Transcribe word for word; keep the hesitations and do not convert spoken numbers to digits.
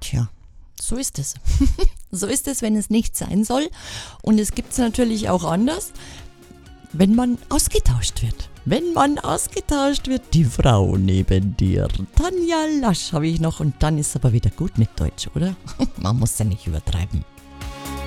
Tja, so ist es. So ist es, wenn es nicht sein soll. Und es gibt es natürlich auch anders, wenn man ausgetauscht wird. Wenn man ausgetauscht wird, die Frau neben dir. Tanja Lasch habe ich noch und dann ist aber wieder gut mit Deutsch, oder? Man muss ja nicht übertreiben.